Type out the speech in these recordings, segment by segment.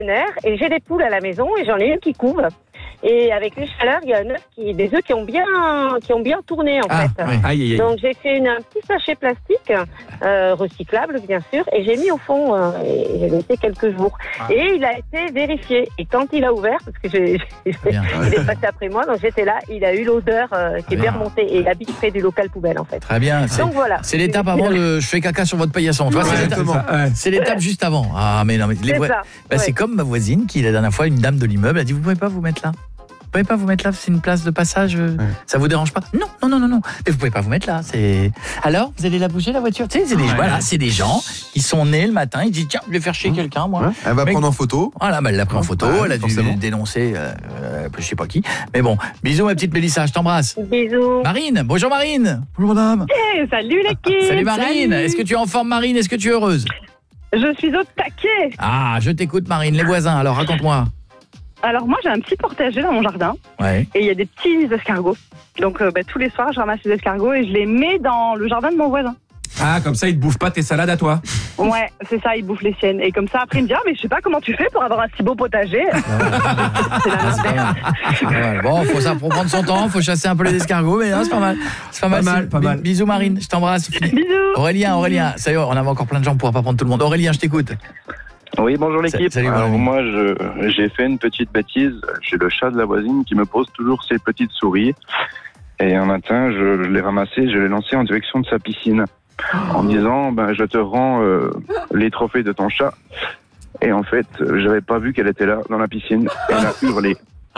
et j'ai des poules à la maison et j'en ai une qui couve. Et avec les chaleurs, il y a des œufs qui ont bien tourné en fait. Ouais. Aïe. Donc j'ai fait un petit sachet plastique recyclable bien sûr et j'ai mis au fond et j'ai laissé quelques jours. Et il a été vérifié. Et quand il a ouvert, parce que il est passé après moi, donc j'étais là, il a eu l'odeur qui est bien remontée et il habite près du local poubelle en fait. Très bien. Donc voilà. C'est l'étape avant le je fais caca sur votre paillasson. Tu vois, c'est l'étape juste avant. Ah mais non mais c'est comme ma voisine qui la dernière fois, une dame de l'immeuble a dit vous pouvez pas vous mettre là. Vous pouvez pas vous mettre là, c'est une place de passage, ça vous dérange pas? Non. Mais vous pouvez pas vous mettre là, c'est... Alors, vous allez la bouger la voiture? Tu sais, c'est des gens qui sont nés le matin, ils disent tiens, je vais faire chier quelqu'un moi. Ouais. Elle va prendre en photo. Voilà, elle l'a pris en photo, elle a dû dénoncer je sais pas qui. Mais bon, bisous ma petite Mélissa, je t'embrasse. Bisous. Marine, bonjour Marine. Bonjour madame. Salut l'équipe. Salut Marine. Est-ce que tu es en forme Marine? Est-ce que tu es heureuse? Je suis au taquet. Ah, je t'écoute Marine, les voisins, alors raconte-moi. Alors moi j'ai un petit potager dans mon jardin et il y a des petits escargots. Donc tous les soirs je ramasse les escargots et je les mets dans le jardin de mon voisin. Ah, comme ça ils te bouffent pas tes salades à toi. Ouais, c'est ça, ils bouffent les siennes. Et comme ça après il me dit mais je sais pas comment tu fais pour avoir un si beau potager. C'est la bon, faut prendre son temps, faut chasser un peu les escargots, mais non, c'est pas mal. Bisous Marine, je t'embrasse. Bisous. Aurélien, ça y est, on avait encore plein de gens, on pourra pas prendre tout le monde. Aurélien, je t'écoute. Oui, bonjour l'équipe. Salut, alors moi, j'ai fait une petite bêtise. J'ai le chat de la voisine qui me pose toujours ses petites souris. Et un matin, je l'ai ramassé, je l'ai lancé en direction de sa piscine. En disant, je te rends les trophées de ton chat. Et en fait, j'avais pas vu qu'elle était là, dans la piscine. Et elle a hurlé.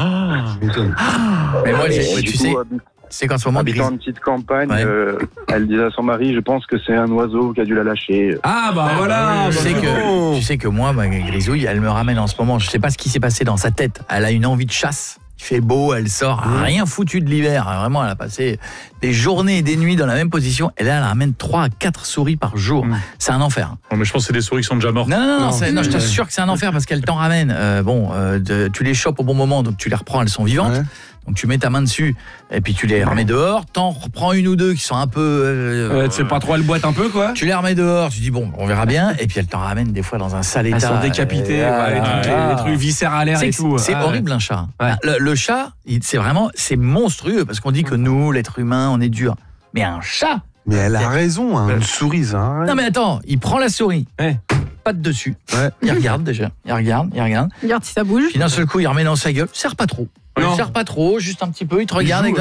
Mais moi, tu sais... C'est qu'en ce moment, habitant une petite campagne, elle disait à son mari, je pense que c'est un oiseau qui a dû la lâcher. Ah voilà. Tu sais que moi, ma grisouille, elle me ramène en ce moment, je sais pas ce qui s'est passé dans sa tête. Elle a une envie de chasse. Il fait beau, elle sort, rien foutu de l'hiver. Vraiment, elle a passé des journées et des nuits dans la même position. Et là, elle ramène 3 à 4 souris par jour. C'est un enfer. Non, mais je pense que c'est des souris qui sont déjà mortes. Non, je t'assure que c'est un enfer parce qu'elle t'en ramène. Tu les chopes au bon moment, donc tu les reprends, elles sont vivantes. Donc tu mets ta main dessus et puis tu les remets dehors, t'en reprends une ou deux qui sont un peu... tu sais pas trop, elles boitent un peu quoi. Tu les remets dehors, tu dis bon, on verra bien. Et puis elles t'en ramènent des fois dans un sale état. Elles sont décapitées, les trucs viscéralaires et tout. C'est horrible un chat. Le chat, c'est monstrueux parce qu'on dit que nous, l'être humain, on est dur. Mais un chat... Mais elle a raison, une souris, ça. Non mais attends, il prend la souris. Patte dessus. Il regarde déjà. Il regarde. Il regarde si ça bouge. Puis d'un seul coup, il remet dans sa gueule. Serre pas trop. Juste un petit peu, il te regarde.